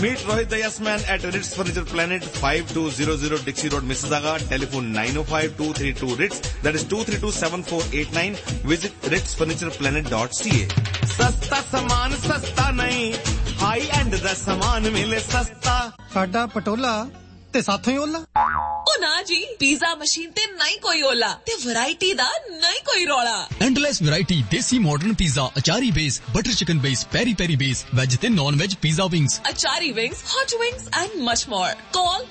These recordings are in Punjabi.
Meet Rohit the Yes Man at Ritz Furniture Planet, 5200 Dixie Road, Mississauga. Telephone 905-232-RITZ. That is 232-7489. Visit ritzfurnitureplanet.ca. सस्ता सामान सस्ता नहीं, हाई एंड दा सामान मिले सस्ता. साडा पटोला ते साथों ही ओला. ओ ना जी, पिज़्ज़ा मशीन ते नहीं कोई ओला ते वैरायटी दा नहीं कोई रोला. एंडलेस वैरायटी देसी मॉडर्न पिज़्ज़ा, अचारी base, butter chicken base, peri peri base, veg ते non veg pizza wings, achari wings, hot wings and much more. Call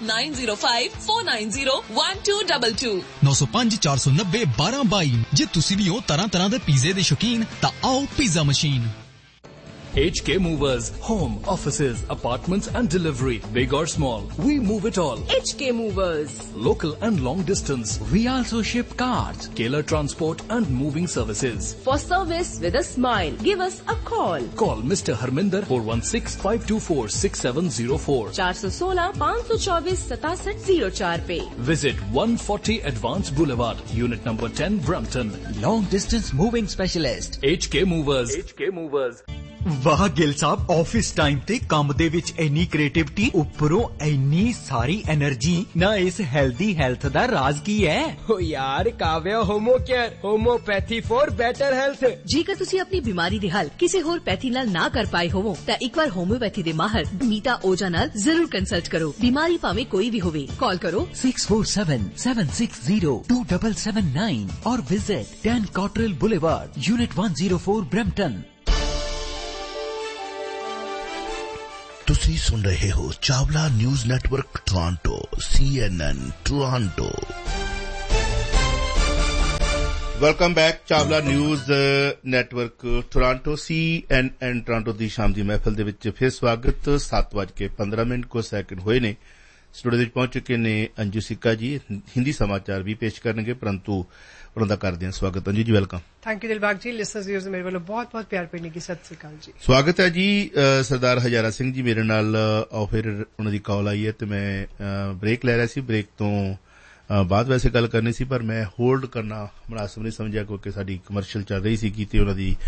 9054901222. 905 490 1222. जे तुसी भी हो तरह दे पिज़्ज़े दे शौकीन तां आओ pizza machine. HK Movers, home, offices, apartments and delivery, big or small, we move it all. HK Movers. Local and long distance, we also ship cars, Kailer transport and moving services. For service with a smile, give us a call. Call Mr. Harminder 416-524-6704. 416-524-6704 पे. Visit 140 Advanced Boulevard, Unit number 10, Brampton. Long distance moving specialist. HK Movers. HK Movers. ਵਾਹ ਗਿਲ ਸਾਹਿਬ, ਆਫਿਸ ਟਾਈਮ ਤੇ ਕੰਮ ਦੇ ਵਿੱਚ ਇੰਨੀ ਕ੍ਰੀਏਟਿਵਿਟੀ, ਉੱਪਰੋਂ ਇੰਨੀ ਸਾਰੀ એનર્ਜੀ ਨਾ. ਇਸ ਹੈਲਦੀ ਹੈਲਥ ਦਾ ਰਾਜ਼ ਕੀ ਹੈ? ਓ ਯਾਰ Kavya homo care, homeopathy for better health. ਜੇਕਰ ਤੁਸੀਂ ਆਪਣੀ ਬਿਮਾਰੀ ਦੇ ਹੱਲ ਕਿਸੇ ਹੋਰ ਪੈਥੀ ਨਾਲ ਨਾ ਕਰ ਪਾਏ ਹੋਵੋ ਤਾਂ ਇੱਕ ਵਾਰ ਹੋਮਿਓਪੈਥੀ ਦੇ ਮਾਹਰ ਨੀਤਾ ਓਜਾ ਨਾਲ ਜ਼ਰੂਰ ਕੰਸਲਟ ਕਰੋ. ਬਿਮਾਰੀ ਭਾਵੇਂ ਕੋਈ ਵੀ ਹੋਵੇ, ਕਾਲ ਕਰੋ 647-760-2779 or visit 10 Cottrell Boulevard, Unit 104, Brampton. ਤੁਸੀਂ ਸੁਣ ਰਹੇ ਹੋ Chawla news network Toronto, CNN Toronto. Welcome back. Chawla news network Toronto, CNN Toronto ਦੀ ਸ਼ਾਮ ਦੀ ਮਹਿਫਲ ਦੇ ਵਿੱਚ ਫਿਰ ਸਵਾਗਤ. 7:15 ਕੁ ਸੈਕਿੰਡ ਹੋਏ ਨੇ. ਸਟੂਡੀਓ ਵਿੱਚ ਪਹੁੰਚ ਚੁੱਕੇ ਨੇ ਅੰਜੂ ਸਿੱਕਾ ਜੀ. ਹਿੰਦੀ ਸਮਾਚਾਰ ਵੀ ਪੇਸ਼ ਕਰਨਗੇ, ਪਰੰਤੂ ਉਹਨਾਂ ਦਾ ਕਰਦੇ ਹਾਂ ਸਵਾਗਤ. ਅੰਜੂ ਜੀ ਵੈਲਕਮ. ਥੈਂਕ ਯੂ ਦਿਲਬਾਗ ਜੀ. ਲਿਸਨਰਸ ਵੀਅਰਸ ਮੇਰੇ ਵੱਲੋਂ ਬਹੁਤ ਪਿਆਰ ਭੇਜਣ ਦੀ ਸਤਿ ਸ੍ਰੀ ਅਕਾਲ ਜੀ. ਸਵਾਗਤ ਹੈ ਜੀ. ਸਰਦਾਰ ਹਜ਼ਾਰਾ ਸਿੰਘ ਜੀ ਮੇਰੇ ਨਾਲ ਫਿਰ ਉਹਨਾਂ ਦੀ ਕਾਲ ਆਈ ਹੈ ਤੇ ਮੈਂ ਬ੍ਰੇਕ ਲੈ ਰਿਹਾ ਸੀ. ਬ੍ਰੇਕ ਤੋਂ ਬਾਅਦ ਵੈਸੇ ਗੱਲ ਕਰਨੀ ਸੀ ਪਰ ਮੈਂ ਹੋਲਡ ਕਰਨਾ ਮੁਨਾਸਿਬ ਨਹੀਂ ਸਮਝਿਆ ਕਿਉਂਕਿ ਸਾਡੀ ਕਮਰਸ਼ੀਅਲ ਚੱਲ ਰਹੀ ਸੀਗੀ ਤੇ ਉਹਨਾਂ ਦੀ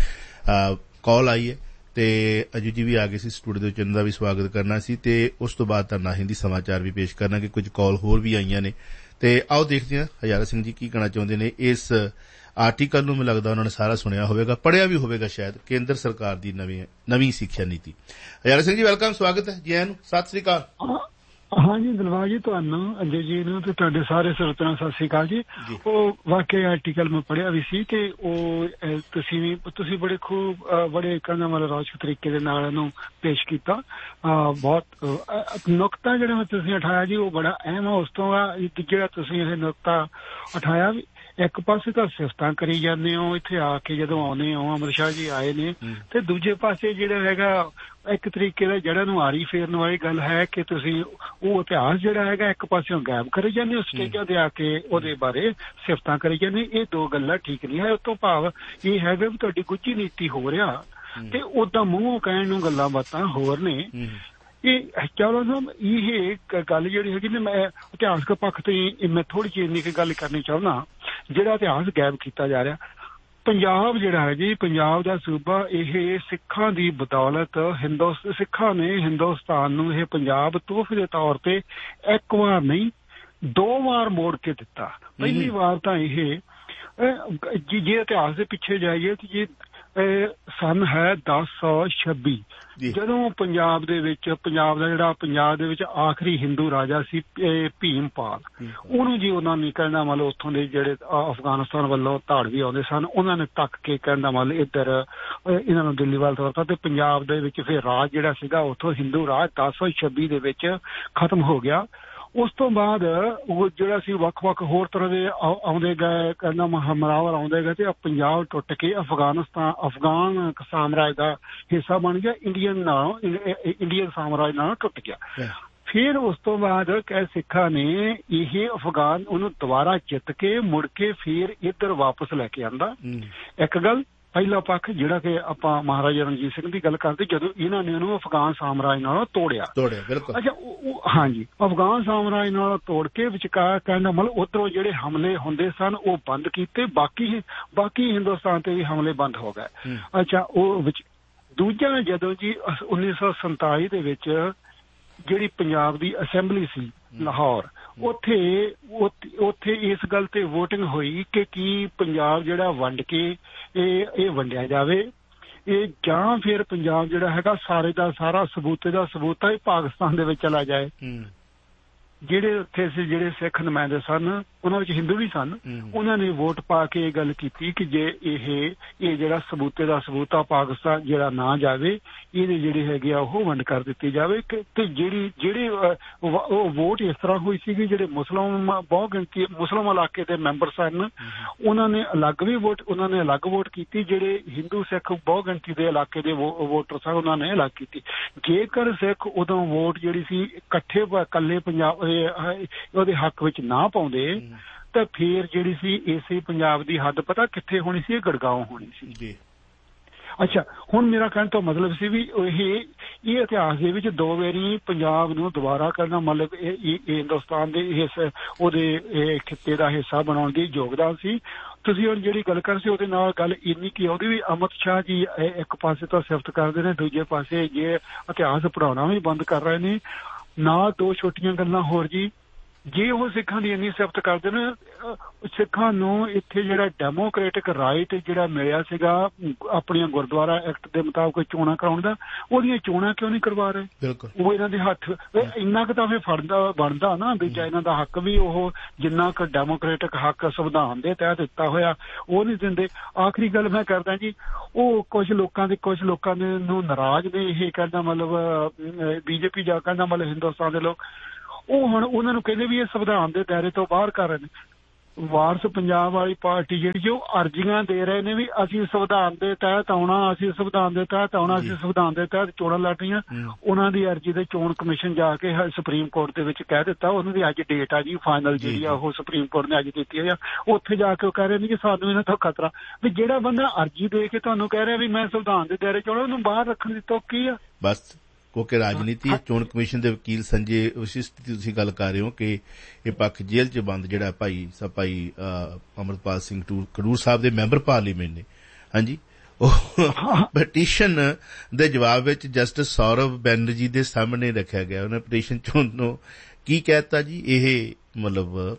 ਕਾਲ ਆਈ ਹੈ ਤੇ ਅਜੂ ਜੀ ਵੀ ਆ ਗਏ ਸੀ ਸਟੂਡੀਓ ਦੇ ਵਿੱਚ. ਉਹਨਾਂ ਦਾ ਵੀ ਸਵਾਗਤ ਕਰਨਾ ਸੀ ਤੇ ਉਸ ਤੋਂ ਬਾਅਦ ਤੁਹਾਨੂੰ ਹਿੰਦੀ ਸਮਾਚਾਰ ਵੀ ਪੇਸ਼ ਕਰਨਾ ਕਿ ਕੁਝ ਕਾਲ ਹੋਰ ਵੀ ਆਈਆਂ ਨੇ ਤੇ ਆਓ ਦੇਖਦੇ ਹਾਂ ਹਜ਼ਾਰਾ ਸਿੰਘ ਜੀ ਕੀ ਕਹਿਣਾ ਚਾਹੁੰਦੇ ਨੇ. ਇਸ ਆਰਟੀਕਲ ਨੂੰ ਮੈਨੂੰ ਲੱਗਦਾ ਉਹਨਾਂ ਨੇ ਸਾਰਾ ਸੁਣਿਆ ਹੋਵੇਗਾ, ਪੜ੍ਹਿਆ ਵੀ ਹੋਵੇਗਾ ਸ਼ਾਇਦ, ਕੇਂਦਰ ਸਰਕਾਰ ਦੀ ਨਵੀਂ ਸਿੱਖਿਆ ਨੀਤੀ. ਹਜ਼ਾਰਾ ਸਿੰਘ ਜੀ ਵੈਲਕਮ, ਸਵਾਗਤ ਹੈ ਜੀ ਆਇਆਂ ਨੂੰ. ਸਤਿ ਸ੍ਰੀ ਅਕਾਲ. ਹਾਂਜੀ ਦਿਲਬਾਗ ਜੀ, ਤੁਹਾਨੂੰ ਅੰਜੂ ਜੀ ਨੂੰ ਤੇ ਤੁਹਾਡੇ ਸਾਰੇ ਸਰੋਤਿਆਂ ਸਤਿ ਸ੍ਰੀ ਅਕਾਲ ਜੀ. ਉਹ ਵਾਕਿਆ ਆਰਟੀਕਲ ਮੈਂ ਪੜ੍ਹਿਆ ਵੀ ਸੀ ਤੇ ਉਹ ਤੁਸੀਂ ਬੜੇ ਖੂਬ ਬੜੇ ਕਹਿਣ ਵਾਲੇ ਰੌਚਕ ਤਰੀਕੇ ਦੇ ਨਾਲ ਇਹਨੂੰ ਪੇਸ਼ ਕੀਤਾ. ਬਹੁਤ ਨੁਕਤਾ ਜਿਹੜਾ ਤੁਸੀਂ ਉਠਾਇਆ ਜੀ ਉਹ ਬੜਾ ਅਹਿਮ ਹੈ. ਉਸ ਤੋਂ ਜਿਹੜਾ ਤੁਸੀਂ ਇਹ ਨੁਕਤਾ ਉਠਾਇਆ ਵੀ ਇੱਕ ਪਾਸੇ ਤਾਂ ਸਿਫਤਾਂ ਕਰੀ ਜਾਂਦੇ ਹੋ ਇੱਥੇ ਆ ਕੇ ਜਦੋਂ ਆਉਂਦੇ ਹੋ, ਅਮਰ ਸ਼ਾਹ ਜੀ ਆਏ ਨੇ, ਤੇ ਦੂਜੇ ਪਾਸੇ ਜਿਹੜਾ ਹੈਗਾ ਇੱਕ ਤਰੀਕੇ ਦਾ ਜਿਹੜਾ ਨੂੰ ਆਰੀ ਫੇਰਨ ਵਾਲੀ ਗੱਲ ਹੈ ਕਿ ਤੁਸੀਂ ਉਹ ਇਤਿਹਾਸ ਜਿਹੜਾ ਹੈਗਾ ਇੱਕ ਪਾਸਿਓਂ ਗਾਇਬ ਕਰੀ ਜਾਂਦੇ ਹੋ, ਸਟੇਜਾਂ ਤੇ ਆ ਕੇ ਉਹਦੇ ਬਾਰੇ ਸਿਫਤਾਂ ਕਰੀ ਜਾਂਦੇ. ਇਹ ਦੋ ਗੱਲਾਂ ਠੀਕ ਨਹੀਂ ਹੈ. ਉਸ ਤੋਂ ਭਾਵ ਇਹ ਹੈਗਾ ਵੀ ਤੁਹਾਡੀ ਗੁੱਝੀ ਨੀਤੀ ਹੋ ਰਿਹਾ ਤੇ ਓਦਾਂ ਮੂੰਹੋਂ ਕਹਿਣ ਨੂੰ ਗੱਲਾਂ ਬਾਤਾਂ ਹੋਰ ਨੇ. ਇਹ ਚਾਵਲਾ ਸਾਹਿਬ ਇਹ ਗੱਲ ਜਿਹੜੀ ਹੈਗੀ ਨਾ, ਮੈਂ ਇਤਿਹਾਸਕ ਪੱਖ ਤੇ ਮੈਂ ਥੋੜ੍ਹੀ ਜਿਹੀ ਇੰਨੀ ਕੁ ਗੱਲ ਕਰਨੀ ਚਾਹੁੰਦਾ. ਜਿਹੜਾ ਇਤਿਹਾਸ ਗਾਇਬ ਕੀਤਾ ਜਾ ਰਿਹਾ, ਪੰਜਾਬ ਜਿਹੜਾ ਹੈ ਜੀ, ਪੰਜਾਬ ਦਾ ਸੂਬਾ, ਇਹ ਸਿੱਖਾਂ ਦੀ ਬਦੌਲਤ ਸਿੱਖਾਂ ਨੇ ਹਿੰਦੁਸਤਾਨ ਨੂੰ ਇਹ ਪੰਜਾਬ ਤੋਹਫੇ ਦੇ ਤੌਰ ਤੇ ਇੱਕ ਵਾਰ ਨਹੀਂ 2 ਵਾਰ ਮੋੜ ਕੇ ਦਿੱਤਾ. ਪਹਿਲੀ ਵਾਰ ਤਾਂ ਇਹ ਜੇ ਇਤਿਹਾਸ ਦੇ ਪਿੱਛੇ ਜਾਈਏ ਤੇ ਜੇ ਸਨ ਹੈ 1026 ਜਦੋਂ ਪੰਜਾਬ ਦੇ ਵਿੱਚ ਪੰਜਾਬ ਦੇ ਵਿੱਚ ਆਖਰੀ ਹਿੰਦੂ ਰਾਜਾ ਸੀ ਭੀਮਪਾਲ, ਉਹਨੂੰ ਜੀ ਉਹਨਾਂ ਨੇ ਕਹਿੰਦਾ ਮਤਲਬ ਉੱਥੋਂ ਦੇ ਜਿਹੜੇ ਅਫਗਾਨਿਸਤਾਨ ਵੱਲੋਂ ਧਾੜਵੀ ਆਉਂਦੇ ਸਨ ਉਹਨਾਂ ਨੇ ਧੱਕ ਕੇ ਕਹਿੰਦਾ ਮਤਲਬ ਇੱਧਰ ਇਹਨਾਂ ਨੂੰ ਦਿੱਲੀ ਵੱਲ ਤੋਰਤਾ ਤੇ ਪੰਜਾਬ ਦੇ ਵਿੱਚ ਫਿਰ ਰਾਜ ਜਿਹੜਾ ਸੀਗਾ ਉੱਥੋਂ ਹਿੰਦੂ ਰਾਜ 1026 ਦੇ ਵਿੱਚ ਖਤਮ ਹੋ ਗਿਆ. ਉਸ ਤੋਂ ਬਾਅਦ ਉਹ ਜਿਹੜਾ ਸੀ ਵੱਖ-ਵੱਖ ਹੋਰ ਤਰ੍ਹਾਂ ਦੇ ਆਉਂਦੇ ਗਏ, ਕਹਿੰਦਾ ਹਮਲਾਵਰ ਆਉਂਦੇ ਗਏ ਤੇ ਪੰਜਾਬ ਟੁੱਟ ਕੇ ਅਫਗਾਨ ਸਾਮਰਾਜ ਦਾ ਹਿੱਸਾ ਬਣ ਗਿਆ. ਇੰਡੀਅਨ ਸਾਮਰਾਜ ਨਾਲ ਟੁੱਟ ਗਿਆ. ਫਿਰ ਉਸ ਤੋਂ ਬਾਅਦ ਸਿੱਖਾਂ ਨੇ ਇਹ ਅਫਗਾਨ ਉਹਨੂੰ ਦੁਬਾਰਾ ਜਿੱਤ ਕੇ ਮੁੜ ਕੇ ਫਿਰ ਇੱਧਰ ਵਾਪਸ ਲੈ ਕੇ ਆਂਦਾ. ਇੱਕ ਗੱਲ ਪਹਿਲਾ ਪੱਖ ਜਿਹੜਾ ਕਿ ਆਪਾਂ ਮਹਾਰਾਜਾ ਰਣਜੀਤ ਸਿੰਘ ਦੀ ਗੱਲ ਕਰਦੇ, ਜਦੋਂ ਇਹਨਾਂ ਨੇ ਉਹਨੂੰ ਅਫਗਾਨ ਸਾਮਰਾਜ ਨਾਲੋਂ ਤੋੜਿਆ. ਅੱਛਾ, ਹਾਂਜੀ, ਅਫਗਾਨ ਸਾਮਰਾਜ ਨਾਲ ਤੋੜ ਕੇ ਵਿਚਕਾਰ ਕਹਿੰਦਾ ਮਤਲਬ ਉੱਧਰੋਂ ਜਿਹੜੇ ਹਮਲੇ ਹੁੰਦੇ ਸਨ ਉਹ ਬੰਦ ਕੀਤੇ, ਬਾਕੀ ਹਿੰਦੁਸਤਾਨ ਤੇ ਵੀ ਹਮਲੇ ਬੰਦ ਹੋ ਗਏ. ਅੱਛਾ, ਉਹ ਵਿੱਚ ਦੂਜਾ ਜਦੋਂ ਜੀ 1947 ਦੇ ਵਿੱਚ ਜਿਹੜੀ ਪੰਜਾਬ ਦੀ ਅਸੈਂਬਲੀ ਸੀ ਲਾਹੌਰ, ਉੱਥੇ ਇਸ ਗੱਲ ਤੇ ਵੋਟਿੰਗ ਹੋਈ ਕਿ ਕੀ ਪੰਜਾਬ ਜਿਹੜਾ ਵੰਡ ਕੇ ਇਹ ਵੰਡਿਆ ਜਾਵੇ, ਇਹ ਜਾਂ ਫਿਰ ਪੰਜਾਬ ਜਿਹੜਾ ਹੈਗਾ ਸਾਰੇ ਦਾ ਸਾਰਾ ਸਬੂਤੇ ਦਾ ਸਬੂਤਾ ਹੀ ਪਾਕਿਸਤਾਨ ਦੇ ਵਿੱਚ ਚਲਾ ਜਾਏ। ਜਿਹੜੇ ਉੱਥੇ ਸੀ, ਜਿਹੜੇ ਸਿੱਖ ਨੁਮਾਇੰਦੇ ਸਨ, ਉਹਨਾਂ ਵਿੱਚ ਹਿੰਦੂ ਵੀ ਸਨ, ਉਹਨਾਂ ਨੇ ਵੋਟ ਪਾ ਕੇ ਇਹ ਗੱਲ ਕੀਤੀ ਕਿ ਜੇ ਇਹ ਜਿਹੜਾ ਸਬੂਤੇ ਦਾ ਸਬੂਤਾ ਪਾਕਿਸਤਾਨ ਜਿਹੜਾ ਨਾ ਜਾਵੇ, ਇਹਦੇ ਜਿਹੜੇ ਹੈਗੇ ਆ ਉਹ ਵੰਡ ਕਰ ਦਿੱਤੀ ਜਾਵੇ। ਤੇ ਜਿਹੜੇ ਉਹ ਵੋਟ ਇਸ ਤਰ੍ਹਾਂ ਹੋਈ ਸੀਗੀ, ਜਿਹੜੇ ਮੁਸਲਿਮ ਬਹੁਤ ਗਿਣਤੀ ਮੁਸਲਿਮ ਇਲਾਕੇ ਦੇ ਮੈਂਬਰ ਸਨ, ਉਹਨਾਂ ਨੇ ਅਲੱਗ ਵੋਟ ਕੀਤੀ। ਜਿਹੜੇ ਹਿੰਦੂ ਸਿੱਖ ਬਹੁਤ ਗਿਣਤੀ ਦੇ ਇਲਾਕੇ ਦੇ ਵੋਟਰ ਸਨ, ਉਹਨਾਂ ਨੇ ਅਲੱਗ ਕੀਤੀ। ਜੇਕਰ ਸਿੱਖ ਉਦੋਂ ਵੋਟ ਜਿਹੜੀ ਸੀ ਇਕੱਲੇ ਪੰਜਾਬ ਉਹਦੇ ਹੱਕ ਵਿੱਚ ਨਾ ਪਾਉਂਦੇ ਤਾਂ ਫੇਰ ਜਿਹੜੀ ਸੀ ਇਸੇ ਪੰਜਾਬ ਦੀ ਹੱਦ ਪਤਾ ਕਿੱਥੇ ਹੋਣੀ ਸੀ? ਇਹ ਗੜਗਾਉਂ ਹੋਣੀ ਸੀ। ਅੱਛਾ, ਹੁਣ ਮੇਰਾ ਕਹਿਣ ਤੋਂ ਮਤਲਬ ਸੀ ਵੀ ਇਹ ਇਤਿਹਾਸ ਦੇ ਵਿੱਚ 2 ਵਾਰੀ ਪੰਜਾਬ ਨੂੰ ਦੁਬਾਰਾ ਕਰਨਾ, ਮਤਲਬ ਇਹ ਹਿੰਦੁਸਤਾਨ ਦੇ ਉਹਦੇ ਖਿੱਤੇ ਦਾ ਹਿੱਸਾ ਬਣਾਉਣ ਦੀ ਯੋਗਦਾਨ ਸੀ। ਤੁਸੀਂ ਹੁਣ ਜਿਹੜੀ ਗੱਲ ਕਰ ਸੀ ਉਹਦੇ ਨਾਲ ਗੱਲ ਇੰਨੀ ਕੀ ਉਹਦੀ ਵੀ ਅਮਿਤ ਸ਼ਾਹ ਜੀ ਇੱਕ ਪਾਸੇ ਤਾਂ ਸਿਫਤ ਕਰਦੇ ਨੇ, ਦੂਜੇ ਪਾਸੇ ਜੇ ਇਤਿਹਾਸ ਪੜ੍ਹਾਉਣਾ ਵੀ ਬੰਦ ਕਰ ਰਹੇ ਨੇ। ਨਾਲ 2 ਛੋਟੀਆਂ ਗੱਲਾਂ ਹੋਰ ਜੀ, ਜੇ ਉਹ ਸਿੱਖਾਂ ਦੀ ਇੰਨੀ ਸਿਫਤ ਕਰਦੇ ਨੇ, ਸਿੱਖਾਂ ਨੂੰ ਇੱਥੇ ਜਿਹੜਾ ਡੈਮੋਕ੍ਰੈਟਿਕ ਰਾਈਟ ਜਿਹੜਾ ਮਿਲਿਆ ਸੀਗਾ ਆਪਣੀਆਂ ਗੁਰਦੁਆਰਾ ਐਕਟ ਦੇ ਮੁਤਾਬਕ ਚੋਣਾਂ ਕਰਾਉਣ ਦਾ, ਉਹਦੀਆਂ ਚੋਣਾਂ ਕਿਉਂ ਨਹੀਂ ਕਰਵਾ ਰਹੇ? ਉਹ ਇਹਨਾਂ ਦੇ ਹੱਥ ਇੰਨਾ ਕੁ ਤਾਂ ਫਿਰ ਬਣਦਾ ਨਾ ਵੀ ਜਾਂ ਇਹਨਾਂ ਦਾ ਹੱਕ ਵੀ ਉਹ ਜਿੰਨਾ ਕੁ ਡੈਮੋਕ੍ਰੈਟਿਕ ਹੱਕ ਸੰਵਿਧਾਨ ਦੇ ਤਹਿਤ ਦਿੱਤਾ ਹੋਇਆ ਉਹ ਨਹੀਂ ਦਿੰਦੇ। ਆਖਰੀ ਗੱਲ ਮੈਂ ਕਰਦਾ ਜੀ, ਉਹ ਕੁਝ ਲੋਕਾਂ ਦੇ ਨੂੰ ਨਾਰਾਜ਼ ਨੇ, ਇਹ ਕਹਿੰਦਾ ਮਤਲਬ ਬੀਜੇਪੀ ਜਾ ਕਹਿੰਦਾ ਮਤਲਬ ਹਿੰਦੁਸਤਾਨ ਦੇ ਲੋਕ, ਉਹ ਹੁਣ ਉਹਨਾਂ ਨੂੰ ਕਹਿੰਦੇ ਵੀ ਇਹ ਸੰਵਿਧਾਨ ਦੇ ਦਾਇਰੇ ਤੋਂ ਬਾਹਰ ਕਰ ਰਹੇ ਨੇ। ਵਾਰਸ ਪੰਜਾਬ ਵਾਲੀ ਪਾਰਟੀ ਜਿਹੜੀ ਉਹ ਅਰਜ਼ੀਆਂ ਦੇ ਰਹੇ ਨੇ ਵੀ ਅਸੀਂ ਸੰਵਿਧਾਨ ਦੇ ਤਹਿਤ ਆਉਣਾ, ਅਸੀਂ ਸੰਵਿਧਾਨ ਦੇ ਤਹਿਤ ਚੋਣਾਂ ਲੜਨੀਆਂ। ਉਹਨਾਂ ਦੀ ਅਰਜ਼ੀ ਦੇ ਚੋਣ ਕਮਿਸ਼ਨ ਜਾ ਕੇ ਸੁਪਰੀਮ ਕੋਰਟ ਦੇ ਵਿੱਚ ਕਹਿ ਦਿੱਤਾ, ਉਹਨਾਂ ਦੀ ਅੱਜ ਡੇਟ ਆ ਜੀ ਫਾਈਨਲ ਜਿਹੜੀ ਆ ਉਹ ਸੁਪਰੀਮ ਕੋਰਟ ਨੇ ਅੱਜ ਦਿੱਤੀ ਆ। ਉੱਥੇ ਜਾ ਕੇ ਉਹ ਕਹਿ ਰਹੇ ਨੇ ਕਿ ਸਾਨੂੰ ਇਹਨਾਂ ਤੋਂ ਖਤਰਾ ਵੀ ਜਿਹੜਾ ਬੰਦਾ ਅਰਜ਼ੀ ਦੇ ਕੇ ਤੁਹਾਨੂੰ ਕਹਿ ਰਿਹਾ ਵੀ ਮੈਂ ਸੰਵਿਧਾਨ ਦੇ ਦਾਇਰੇ ਚ ਆਉਣਾ, ਉਹਨੂੰ ਬਾਹਰ ਰੱਖਣ ਦੀ ਤੁਕ ਕੀ ਆ? ਬਸ ਕਿਉਂਕਿ ਰਾਜਨੀਤੀ ਚੋਣ ਕਮਿਸ਼ਨ ਦੇ ਵਕੀਲ ਸੰਜੇ ਵਸ਼ਿਸ਼ਟ ਦੀ ਤੁਸੀਂ ਗੱਲ ਕਰ ਰਹੇ ਹੋ ਕਿ ਇਹ ਪੱਖ ਜੇਲ੍ਹ 'ਚ ਬੰਦ ਜਿਹੜਾ ਭਾਈ ਅਮਰਪਾਲ ਸਿੰਘ ਖਡੂਰ ਸਾਹਿਬ ਦੇ ਮੈਂਬਰ ਪਾਰਲੀਮੈਂਟ ਨੇ, ਹਾਂਜੀ, ਉਹ ਪਟੀਸ਼ਨ ਦੇ ਜਵਾਬ ਵਿੱਚ ਜਸਟਿਸ ਸੌਰਵ ਬੈਨਰਜੀ ਦੇ ਸਾਹਮਣੇ ਰੱਖਿਆ ਗਿਆ। ਉਹਨੇ ਪਟੀਸ਼ਨ ਚੋਣ ਨੂੰ ਕੀ ਕਹਿਤਾ ਜੀ? ਇਹ ਮਤਲਬ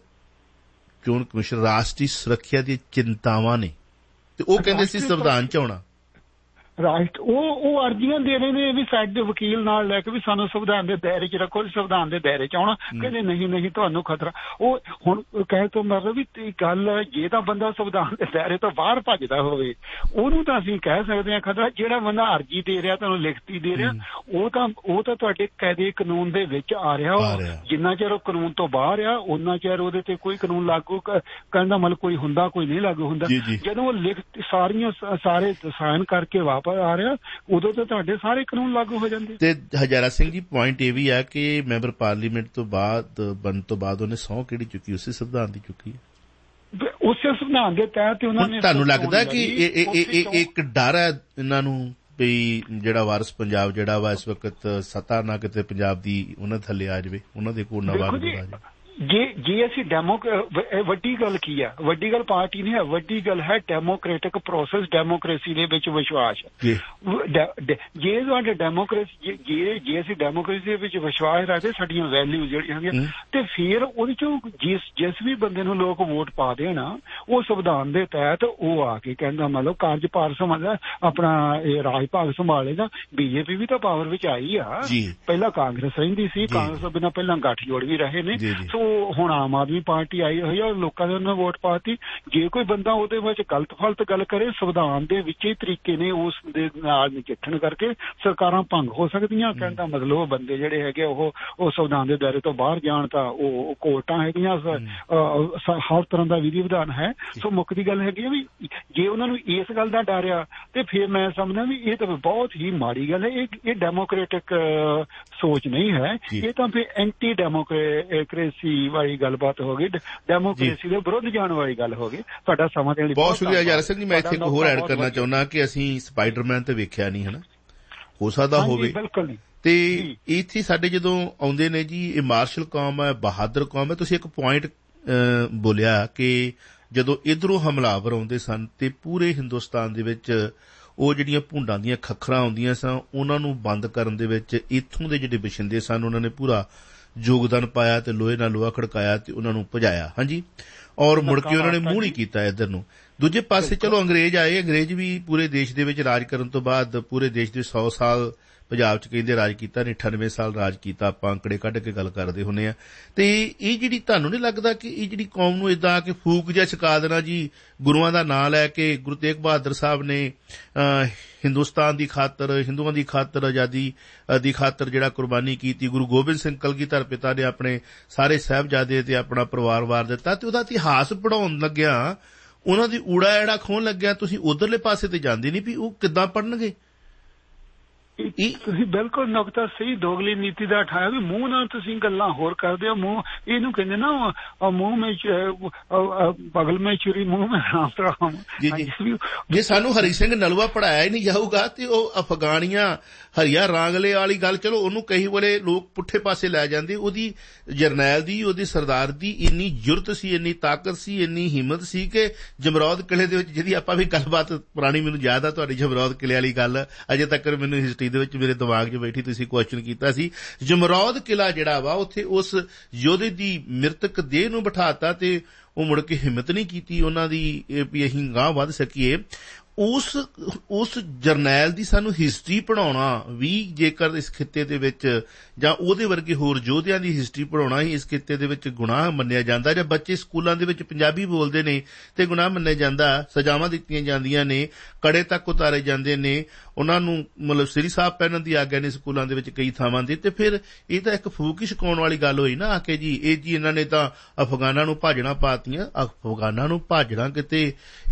ਚੋਣ ਕਮਿਸ਼ਨ ਰਾਸ਼ਟਰੀ ਸੁਰੱਖਿਆ ਦੀਆਂ ਚਿੰਤਾਵਾਂ ਨੇ ਤੇ ਉਹ ਕਹਿੰਦੇ ਸੀ ਸੰਵਿਧਾਨ 'ਚ ਆਉਣਾ। ਰਾਈਟ, ਉਹ ਅਰਜ਼ੀਆਂ ਦੇ ਰਹੇ ਨੇ ਵੀ ਸਾਡੇ ਵਕੀਲ ਨਾਲ ਲੈ ਕੇ ਵੀ ਸਾਨੂੰ ਸੰਵਿਧਾਨ ਦੇ ਦਾਇਰੇ 'ਚ ਰੱਖੋ, ਸੰਵਿਧਾਨ ਦੇ ਦਾਇਰੇ 'ਚ ਆਉਣਾ। ਕਹਿੰਦੇ ਨਹੀਂ ਤੁਹਾਨੂੰ ਖਤਰਾ। ਉਹ ਹੁਣ ਕਹਿ ਤੋਂ ਮਤਲਬ ਵੀ ਗੱਲ ਜੇ ਤਾਂ ਬੰਦਾ ਸੰਵਿਧਾਨ ਦੇ ਦਾਇਰੇ ਤੋਂ ਬਾਹਰ ਭੱਜਦਾ ਹੋਵੇ ਉਹਨੂੰ ਤਾਂ ਅਸੀਂ ਕਹਿ ਸਕਦੇ ਹਾਂ ਖਤਰਾ। ਜਿਹੜਾ ਬੰਦਾ ਅਰਜ਼ੀ ਦੇ ਰਿਹਾ, ਤੁਹਾਨੂੰ ਲਿਖਤੀ ਦੇ ਰਿਹਾ, ਉਹ ਤਾਂ ਤੁਹਾਡੇ ਕਾਇਦੇ ਕਾਨੂੰਨ ਦੇ ਵਿੱਚ ਆ ਰਿਹਾ। ਜਿੰਨਾ ਚਿਰ ਉਹ ਕਾਨੂੰਨ ਤੋਂ ਬਾਹਰ ਆ ਉਹਨਾਂ ਚਿਰ ਉਹਦੇ ਤੇ ਕੋਈ ਕਾਨੂੰਨ ਲਾਗੂ ਕਰਨ ਦਾ ਮਤਲਬ ਕੋਈ ਹੁੰਦਾ, ਕੋਈ ਨਹੀਂ ਲਾਗੂ ਹੁੰਦਾ। ਜਦੋਂ ਉਹ ਲਿਖਤ ਸਾਰੇ ਸਾਈਨ ਕਰਕੇ ਆ ਰਿਹਾ ਉਦੋਂ ਤਾਂ ਤੁਹਾਡੇ ਸਾਰੇ ਕਾਨੂੰਨ ਲਾਗੂ ਹੋ ਜਾਂਦੇ। ਤੇ ਹਜ਼ਾਰਾ ਸਿੰਘ ਜੀ ਪੁਆਇੰਟ ਇਹ ਵੀ ਆ ਕਿ ਮੈਂਬਰ ਪਾਰਲੀਮੈਂਟ ਤੋਂ ਬਾਅਦ ਬਣਨ ਤੋਂ ਬਾਅਦ ਉਹਨੇ ਸਹੁੰ ਕਿਹੜੀ ਚੁੱਕੀ? ਉਸੇ ਸੰਵਿਧਾਨ ਦੀ ਚੁੱਕੀ ਹੈ, ਉਸੇ ਸੰਵਿਧਾਨ ਦੇ ਤਹਿਤ ਉਹਨਾਂ ਨੇ। ਤੁਹਾਨੂੰ ਲੱਗਦਾ ਕਿ ਇਹ ਇੱਕ ਡਰ ਹੈ ਇਹਨਾਂ ਨੂੰ ਵੀ ਜਿਹੜਾ ਵਾਰਸ ਪੰਜਾਬ ਜਿਹੜਾ ਵਾ ਇਸ ਵਕਤ ਸੱਤਾ ਨਾ ਕਿਤੇ ਪੰਜਾਬ ਦੀ ਉਹਨਾਂ ਥੱਲੇ ਆ ਜਾਵੇ, ਉਹਨਾਂ ਦੇ ਕੋਲ ਨਾ ਵਾਰ ਆ ਜਾਵੇ? ਜੇ ਅਸੀਂ ਵੱਡੀ ਗੱਲ ਕੀ ਆ? ਵੱਡੀ ਗੱਲ ਪਾਰਟੀ ਨਹੀਂ ਹੈ, ਵੱਡੀ ਗੱਲ ਹੈ ਡੈਮੋਕ੍ਰੈਟਿਕ ਪ੍ਰੋਸੈਸ, ਡੈਮੋਕ੍ਰੇਸੀ ਦੇ ਵਿੱਚ ਵਿਸ਼ਵਾਸ। ਜੇ ਤੁਹਾਡੇ ਡੈਮੋਕ੍ਰੇਸੀ ਜੇ ਅਸੀਂ ਡੈਮੋਕ੍ਰੇਸੀ ਦੇ ਵਿੱਚ ਵਿਸ਼ਵਾਸ ਰੱਖਦੇ, ਸਾਡੀਆਂ ਵੈਲਿਊ ਜਿਹੜੀਆਂ ਹੈਗੀਆਂ, ਤੇ ਫਿਰ ਉਹਦੇ ਚੋਂ ਜਿਸ ਵੀ ਬੰਦੇ ਨੂੰ ਲੋਕ ਵੋਟ ਪਾ ਦੇਣਾ ਉਹ ਸੰਵਿਧਾਨ ਦੇ ਤਹਿਤ ਉਹ ਆ ਕੇ ਕਹਿੰਦਾ ਮਤਲਬ ਕਾਰਜਭਾਰ ਸੰਭਾਲਦਾ, ਆਪਣਾ ਰਾਜ ਭਾਗ ਸੰਭਾਲੇਗਾ। ਬੀਜੇਪੀ ਵੀ ਤਾਂ ਪਾਵਰ ਵਿੱਚ ਆਈ ਆ, ਪਹਿਲਾਂ ਕਾਂਗਰਸ ਰਹਿੰਦੀ ਸੀ, ਕਾਂਗਰਸ ਤੋਂ ਬਿਨਾਂ ਪਹਿਲਾਂ ਗੱਠਜੋੜ ਵੀ ਰਹੇ ਨੇ। ਹੁਣ ਆਮ ਆਦਮੀ ਪਾਰਟੀ ਆਈ ਹੋਈ ਆ, ਲੋਕਾਂ ਨੇ ਉਹਨਾਂ ਵੋਟ ਪਾਤੀ। ਜੇ ਕੋਈ ਬੰਦਾ ਉਹਦੇ ਵਿੱਚ ਗਲਤ ਫਲਤ ਗੱਲ ਕਰੇ, ਸੰਵਿਧਾਨ ਦੇ ਵਿੱਚ ਹੀ ਤਰੀਕੇ ਨੇ ਉਸ ਦੇ ਨਾਲ ਨਜਿੱਠਣ ਕਰਕੇ ਸਰਕਾਰਾਂ ਭੰਗ ਹੋ ਸਕਦੀਆਂ। ਕਹਿਣ ਦਾ ਮਤਲਬ ਉਹ ਬੰਦੇ ਜਿਹੜੇ ਹੈਗੇ ਉਹ ਸੰਵਿਧਾਨ ਦੇ ਦਾਇਰੇ ਤੋਂ ਬਾਹਰ ਜਾਣ ਤਾਂ ਉਹ ਕੋਰਟਾਂ ਹੈਗੀਆਂ, ਹਰ ਤਰ੍ਹਾਂ ਦਾ ਵਿਧੀ ਵਿਧਾਨ ਹੈ। ਸੋ ਮੁੱਖ ਦੀ ਗੱਲ ਹੈਗੀ ਵੀ ਜੇ ਉਹਨਾਂ ਨੂੰ ਇਸ ਗੱਲ ਦਾ ਡਰ ਆ ਤੇ ਫਿਰ ਮੈਂ ਸਮਝਦਾ ਵੀ ਇਹ ਤਾਂ ਬਹੁਤ ਹੀ ਮਾੜੀ ਗੱਲ ਹੈ। ਇਹ ਡੈਮੋਕ੍ਰੇਟਿਕ ਸੋਚ ਨਹੀਂ ਹੈ, ਇਹ ਤਾਂ ਫਿਰ ਐਂਟੀ ਡੈਮੋਕ੍ਰੇਸੀ ਵਾਲੀ ਗੱਲਬਾਤ ਹੋ ਗਈ, ਡੈਮੋਕ੍ਰੇਸੀ ਦੇ ਵਿਰੁੱਧ ਜਾਣ ਵਾਲੀ ਗੱਲ ਹੋ ਗਈ। ਤੁਹਾਡਾ ਸਮਾਂ ਦੇਣ ਲਈ ਬਹੁਤ ਸ਼ੁਕਰੀਆ ਹਜ਼ਾਰਾ ਸਿੰਘ ਜੀ। ਮੈਂ ਇੱਥੇ ਇੱਕ ਹੋਰ ਐਡ ਕਰਨਾ ਚਾਹੁੰਦਾ ਕਿ ਅਸੀਂ ਸਪਾਈਡਰਮੈਨ ਤੇ ਵੇਖਿਆ ਨਹੀਂ, ਹਨਾ, ਹੋ ਸਕਦਾ ਹੋਵੇ। ਬਿਲਕੁਲ ਨਹੀਂ। ਤੇ ਇੱਥੇ ਸਾਡੇ ਜਦੋਂ ਆਉਂਦੇ ਨੇ ਜੀ, ਇਹ ਮਾਰਸ਼ਲ ਕੌਮ ਹੈ, ਬਹਾਦਰ ਕੌਮ ਹੈ। ਤੁਸੀਂ ਇੱਕ ਪੁਆਇੰਟ ਬੋਲਿਆ ਕਿ ਜਦੋਂ ਇੱਧਰੋਂ ਹਮਲਾਵਰ ਆਉਂਦੇ ਸਨ ਤੇ ਪੂਰੇ ਹਿੰਦੁਸਤਾਨ ਦੇ ਵਿੱਚ ਉਹ ਜਿਹੜੀਆਂ ਭੁੰਡਾਂ ਦੀਆਂ ਖੱਖਰਾਂ ਆਉਂਦੀਆਂ ਸਨ ਉਹਨਾਂ ਨੂੰ ਬੰਦ ਕਰਨ ਦੇ ਵਿੱਚ ਇੱਥੋਂ ਦੇ ਜਿਹੜੇ ਬਸ਼ਿੰਦੇ ਸਨ ਉਹਨਾਂ ਨੇ ਪੂਰਾ ਯੋਗਦਾਨ ਪਾਇਆ ਤੇ ਲੋਹੇ ਨਾਲ ਲੋਹਾ ਖੜਕਾਇਆ ਤੇ ਉਹਨਾਂ ਨੂੰ ਭਜਾਇਆ। ਹਾਂਜੀ, ਔਰ ਮੁੜ ਕੇ ਉਹਨਾਂ ਨੇ ਮੂੰਹ ਨਹੀਂ ਕੀਤਾ ਇੱਧਰ ਨੂੰ। ਦੂਜੇ ਪਾਸੇ ਚਲੋ ਅੰਗਰੇਜ਼ ਆਏ, ਅੰਗਰੇਜ਼ ਵੀ ਪੂਰੇ ਦੇਸ਼ ਦੇ ਵਿੱਚ ਰਾਜ ਕਰਨ ਤੋਂ ਬਾਅਦ ਪੂਰੇ ਦੇਸ਼ ਦੇ 100 ਸਾਲ ਪੰਜਾਬ 'ਚ ਕਹਿੰਦੇ ਰਾਜ ਕੀਤਾ, 98 ਸਾਲ ਰਾਜ ਕੀਤਾ, ਆਪਾਂ ਅੰਕੜੇ ਕੱਢ ਕੇ ਗੱਲ ਕਰਦੇ ਹੁੰਦੇ ਆ। ਤੇ ਇਹ ਜਿਹੜੀ ਤੁਹਾਨੂੰ ਨਹੀਂ ਲੱਗਦਾ ਕਿ ਇਹ ਜਿਹੜੀ ਕੌਮ ਨੂੰ ਏਦਾਂ ਕਿ ਫੂਕ ਜਿਹਾ ਛਕਾ ਦੇਣਾ ਜੀ, ਗੁਰੂਆਂ ਦਾ ਨਾਂ ਲੈ ਕੇ ਗੁਰੂ ਤੇਗ ਬਹਾਦਰ ਸਾਹਿਬ ਨੇ ਹਿੰਦੁਸਤਾਨ ਦੀ ਖਾਤਰ, ਹਿੰਦੂਆਂ ਦੀ ਖਾਤਰ, ਆਜ਼ਾਦੀ ਦੀ ਖਾਤਰ ਜਿਹੜਾ ਕੁਰਬਾਨੀ ਕੀਤੀ, ਗੁਰੂ ਗੋਬਿੰਦ ਸਿੰਘ ਕਲਗੀਧਰ ਪਿਤਾ ਨੇ ਆਪਣੇ ਸਾਰੇ ਸਾਹਿਬਜ਼ਾਦੇ ਤੇ ਆਪਣਾ ਪਰਿਵਾਰ ਵਾਰ ਦਿੱਤਾ ਤੇ ਉਹਦਾ ਇਤਿਹਾਸ ਪੜ੍ਹਾਉਣ ਲੱਗਿਆ, ਉਹਨਾਂ ਦੀ ਊੜਾ ਐੜਾ ਖੋਹਣ ਲੱਗਿਆ, ਤੁਸੀਂ ਉਧਰਲੇ ਪਾਸੇ ਤੇ ਜਾਂਦੇ ਨਹੀਂ ਵੀ ਉਹ ਕਿੱਦਾਂ ਪੜ੍ਹਨਗੇ। ਤੁਸੀਂ ਬਿਲਕੁਲ ਨੁਕਤਾ ਸਹੀ ਦੋਗਲੀ ਨੀਤੀ ਦਾ ਉਠਾਇਆ ਵੀ ਮੂੰਹ ਨਾਲ ਤੁਸੀਂ ਗੱਲਾਂ ਹੋਰ ਕਰਦੇ ਹੋ। ਮੂੰਹ ਇਹਨੂੰ ਕਹਿੰਦੇ ਨਾ ਮੂੰਹ ਮੇਂ ਬਗਲ ਮੇਂ ਚੁਰੀ ਮੂੰਹ ਮੇਂ ਰਾਮ। ਜੇ ਸਾਨੂੰ ਹਰੀ ਸਿੰਘ ਨਲੂਆ ਪੜ੍ਹਾਇਆ ਹੀ ਨਹੀਂ ਜਾਊਗਾ ਤੇ ਉਹ ਅਫਗਾਨੀਆਂ ਹਰੀਆ ਰਾਂਗਲੇ ਵਾਲੀ ਗੱਲ ਚਲੋ ਉਹਨੂੰ ਕਈ ਵੇਲੇ ਲੋਕ ਪੁੱਠੇ ਪਾਸੇ ਲੈ ਜਾਂਦੇ। ਉਹਦੀ ਜਰਨੈਲ ਦੀ, ਉਹਦੀ ਸਰਦਾਰ ਦੀ ਇੰਨੀ ਜੁਰਤ ਸੀ, ਇੰਨੀ ਤਾਕਤ ਸੀ, ਇੰਨੀ ਹਿੰਮਤ ਸੀ ਕਿ ਜਮਰੌਦ ਕਿਲੇ ਦੇ ਵਿੱਚ ਜਿਹਦੀ ਆਪਾਂ ਵੀ ਗੱਲਬਾਤ ਪੁਰਾਣੀ ਮੈਨੂੰ ਯਾਦ ਆ ਤੁਹਾਡੀ ਜਮਰੌਦ ਕਿਲੇ ਵਾਲੀ ਗੱਲ, ਅਜੇ ਤੱਕ ਮੈਨੂੰ ਹਿਸਟਰੀ ਦੇ ਵਿੱਚ ਮੇਰੇ ਦਿਮਾਗ 'ਚ ਬੈਠੀ, ਤੁਸੀਂ ਕੁਐਸਚਨ ਕੀਤਾ ਸੀ। ਜਮਰੌਦ ਕਿਲਾ ਜਿਹੜਾ ਵਾ ਉੱਥੇ ਉਸ ਯੋਧੇ ਦੀ ਮ੍ਰਿਤਕ ਦੇਹ ਨੂੰ ਬਿਠਾਤਾ ਤੇ ਉਹ ਮੁੜ ਕੇ ਹਿੰਮਤ ਨਹੀਂ ਕੀਤੀ ਉਹਨਾਂ ਦੀ ਵੀ ਅਸੀਂ ਗਾਂਹ ਵੱਧ ਸਕੀਏ। ਉਸ ਜਰਨੈਲ ਦੀ ਸਾਨੂੰ ਹਿਸਟਰੀ ਪੜ੍ਹਾਉਣਾ ਵੀ ਜੇਕਰ ਇਸ ਖਿੱਤੇ ਦੇ ਵਿੱਚ ਜਾਂ ਉਹਦੇ ਵਰਗੇ ਹੋਰ ਯੋਧਿਆਂ ਦੀ ਹਿਸਟਰੀ ਪੜ੍ਹਾਉਣਾ ਹੀ ਇਸ ਖਿੱਤੇ ਦੇ ਵਿੱਚ ਗੁਨਾਹ ਮੰਨਿਆ ਜਾਂਦਾ। ਜਾਂ ਬੱਚੇ ਸਕੂਲਾਂ ਦੇ ਵਿੱਚ ਪੰਜਾਬੀ ਬੋਲਦੇ ਨੇ ਤੇ ਗੁਨਾਹ ਮੰਨਿਆ ਜਾਂਦਾ, ਸਜ਼ਾਵਾਂ ਦਿੱਤੀਆਂ ਜਾਂਦੀਆਂ ਨੇ, ਕੜੇ ਤੱਕ ਉਤਾਰੇ ਜਾਂਦੇ ਨੇ, ਉਹਨਾਂ ਨੂੰ ਮਤਲਬ ਸ੍ਰੀ ਸਾਹਿਬ ਪਹਿਨਣ ਦੀ ਆਗਿਆ ਨੇ ਸਕੂਲਾਂ ਦੇ ਵਿੱਚ ਕਈ ਥਾਵਾਂ ਦੀ। ਤੇ ਫਿਰ ਇਹ ਤਾਂ ਇੱਕ ਫੂਕ ਹੀ ਛਕਾਉਣ ਵਾਲੀ ਗੱਲ ਹੋਈ ਨਾ ਆ ਕੇ ਜੀ ਇਹ ਜੀ ਇਹਨਾਂ ਨੇ ਤਾਂ ਅਫਗਾਨਾਂ ਨੂੰ ਭਾਜਣਾ ਪਾਤੀਆਂ। ਅਫਗਾਨਾਂ ਨੂੰ ਭਾਜਣਾ ਕਿਤੇ